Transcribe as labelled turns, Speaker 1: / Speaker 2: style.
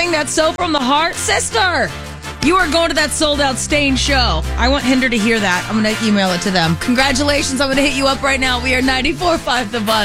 Speaker 1: sang that So From the Heart. Sister, you are going to that sold-out Stain show. I want Hinder to hear that. I'm going to email it to them. Congratulations. I'm going to hit you up right now. We are 94.5 The Buzz.